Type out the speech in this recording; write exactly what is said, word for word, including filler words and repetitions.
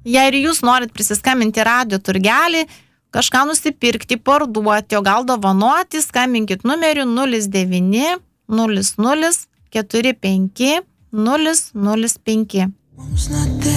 Jei ir jūs norit prisiskambinti radijo turgelį, kažką nusipirkti, parduoti, o gal dovanoti, skambinkit numeriu nulis devyni nulis nulis keturi penki nulis nulis penki.